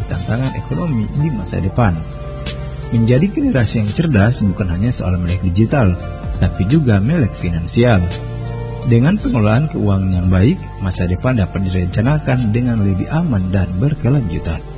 tantangan ekonomi di masa depan. Menjadi generasi yang cerdas bukan hanya soal melek digital, tapi juga melek finansial. Dengan pengelolaan keuangan yang baik, masa depan dapat direncanakan dengan lebih aman dan berkelanjutan.